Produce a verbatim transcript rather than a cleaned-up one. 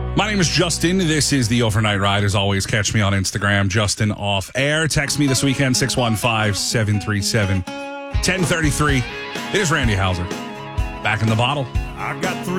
My name is Justin. This is the Overnight Ride. As always, catch me on Instagram, Justin Off Air. Text me this weekend, six one five, seven three seven, one zero three three. It is Randy Hauser. Back in the bottle. I got three.